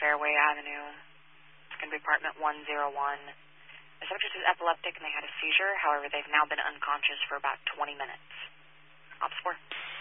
Fairway Avenue. It's going to be apartment 101. The subject is epileptic and they had a seizure. However, they've now been unconscious for about 20 minutes. Ops 4.